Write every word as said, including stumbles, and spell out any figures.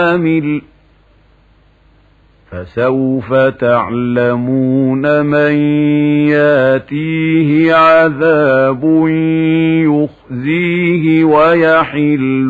عامل فسوف تعلمون من ياتيه عذاب يخزيه ويحل